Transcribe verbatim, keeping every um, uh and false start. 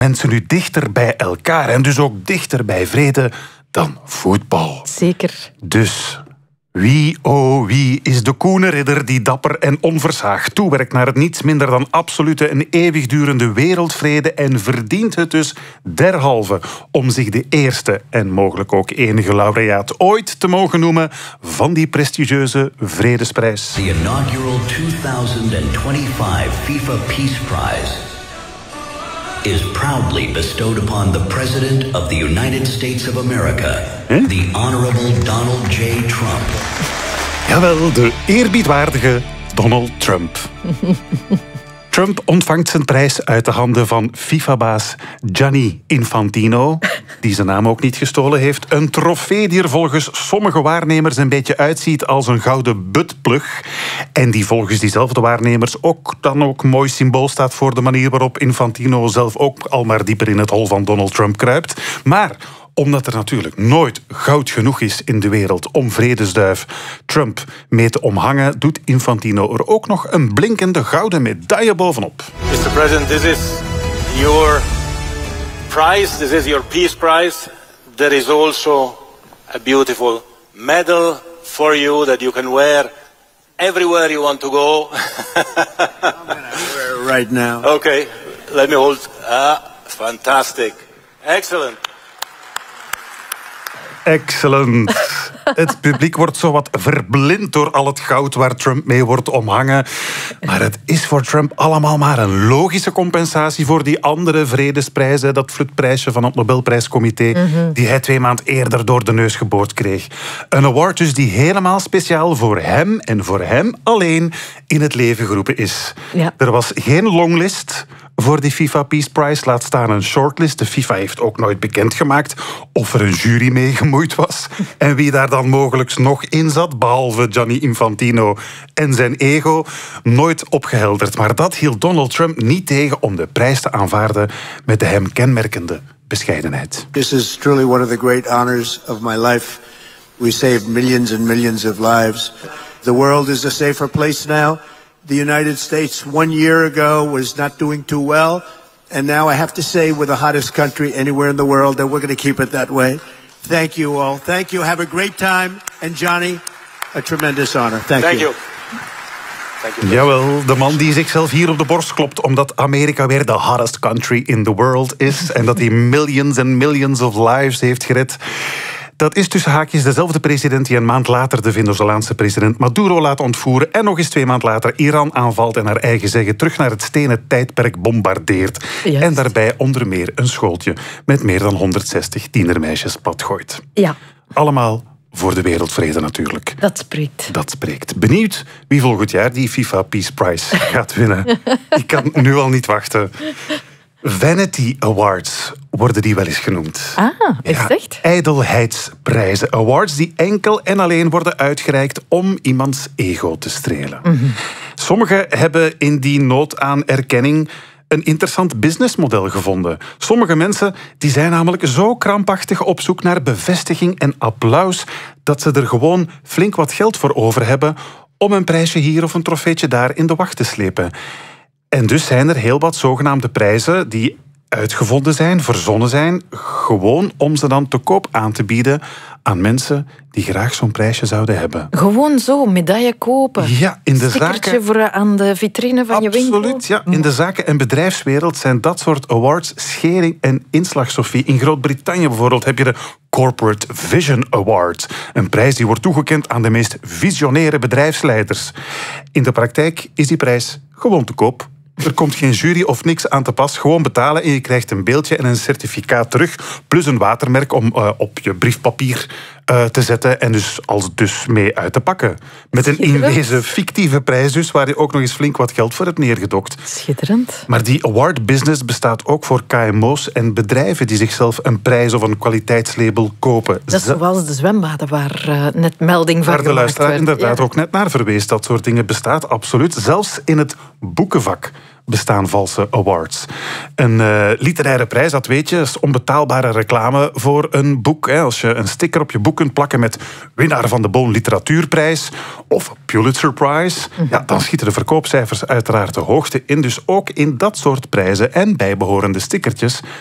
mensen nu dichter bij elkaar en dus ook dichter bij vrede dan voetbal. Zeker. Dus wie, oh wie, is de koene ridder die dapper en onversaagd toewerkt naar het niets minder dan absolute en eeuwigdurende wereldvrede en verdient het dus derhalve om zich de eerste en mogelijk ook enige laureaat ooit te mogen noemen van die prestigieuze vredesprijs. The inaugural twenty twenty-five FIFA Peace Prize is proudly bestowed upon the President of the United States of America, huh? The Honorable Donald J. Trump. Jawel, de eerbiedwaardige Donald Trump. Trump ontvangt zijn prijs uit de handen van FIFA-baas Gianni Infantino, die zijn naam ook niet gestolen heeft. Een trofee die er volgens sommige waarnemers een beetje uitziet als een gouden buttplug. En die volgens diezelfde waarnemers ook dan ook mooi symbool staat voor de manier waarop Infantino zelf ook al maar dieper in het hol van Donald Trump kruipt. Maar omdat er natuurlijk nooit goud genoeg is in de wereld om vredesduif Trump mee te omhangen, doet Infantino er ook nog een blinkende gouden medaille bovenop. mister President, this is your prize. This is your peace prize. There is also a beautiful medal for you that you can wear everywhere you want to go. I'm gonna wear it right now. Okay, let me hold. Ah, fantastic. Excellent. Excellent. Het publiek wordt zowat verblind door al het goud waar Trump mee wordt omhangen. Maar het is voor Trump allemaal maar een logische compensatie voor die andere vredesprijzen, dat flutprijsje van het Nobelprijscomité, mm-hmm. die hij twee maanden eerder door de neus geboord kreeg. Een award dus die helemaal speciaal voor hem en voor hem alleen in het leven geroepen is. Ja. Er was geen longlist voor die FIFA Peace Prize, laat staan een shortlist. De FIFA heeft ook nooit bekendgemaakt of er een jury mee gemoeid was. En wie daar dan mogelijk nog in zat, behalve Gianni Infantino en zijn ego, nooit opgehelderd. Maar dat hield Donald Trump niet tegen om de prijs te aanvaarden met de hem kenmerkende bescheidenheid. This is truly one of the great honors of my life. We saved millions and millions of lives. The world is a safer place now. The United States one year ago was not doing too well, and now I have to say we're the hottest country anywhere in the world, and we're going to keep it that way. Thank you all. Thank you. Have a great time. And Johnny, a tremendous honor. Thank, Thank you. you. Thank you. Jawel, de man die zichzelf hier op de borst klopt omdat Amerika weer de hottest country in the world is en dat hij millions and millions of lives heeft gered. Dat is tussen haakjes dezelfde president die een maand later de Venezolaanse president Maduro laat ontvoeren en nog eens twee maand later Iran aanvalt en naar eigen zeggen terug naar het stenen tijdperk bombardeert. Juist. En daarbij onder meer een schooltje met meer dan honderdzestig tienermeisjes platgooit. Ja. Allemaal voor de wereldvrede natuurlijk. Dat spreekt. Dat spreekt. Benieuwd wie volgend jaar die FIFA Peace Prize gaat winnen. Ik kan nu al niet wachten. Vanity Awards worden die wel eens genoemd. Ah, is het echt? Ja, ijdelheidsprijzen. Awards die enkel en alleen worden uitgereikt om iemands ego te strelen. Mm-hmm. Sommigen hebben in die nood aan erkenning een interessant businessmodel gevonden. Sommige mensen die zijn namelijk zo krampachtig op zoek naar bevestiging en applaus dat ze er gewoon flink wat geld voor over hebben om een prijsje hier of een trofeetje daar in de wacht te slepen. En dus zijn er heel wat zogenaamde prijzen die uitgevonden zijn, verzonnen zijn, gewoon om ze dan te koop aan te bieden aan mensen die graag zo'n prijsje zouden hebben. Gewoon zo, medaille kopen. Ja, in de Stickertje zaken voor aan de vitrine van Absoluut, je winkel. Absoluut, ja. In de zaken- en bedrijfswereld zijn dat soort awards schering en inslag, Sophie. In Groot-Brittannië bijvoorbeeld heb je de Corporate Vision Award. Een prijs die wordt toegekend aan de meest visionaire bedrijfsleiders. In de praktijk is die prijs gewoon te koop. Er komt geen jury of niks aan te pas. Gewoon betalen en je krijgt een beeldje en een certificaat terug. Plus een watermerk om uh, op je briefpapier uh, te zetten. En dus als dus mee uit te pakken. Met een inwezen fictieve prijs dus, waar je ook nog eens flink wat geld voor hebt neergedokt. Schitterend. Maar die award business bestaat ook voor K M O's en bedrijven die zichzelf een prijs of een kwaliteitslabel kopen. Dat is zoals de zwembaden waar uh, net melding van waar de luisteraar werd. inderdaad ja. ook net naar verwees. Dat soort dingen bestaat absoluut. Zelfs in het boekenvak bestaan valse awards. Een uh, literaire prijs, dat weet je, is onbetaalbare reclame voor een boek. Hè. Als je een sticker op je boek kunt plakken met winnaar van de Boon Literatuurprijs of Pulitzer Prize, ja, dan schieten de verkoopcijfers uiteraard de hoogte in. Dus ook in dat soort prijzen en bijbehorende stickertjes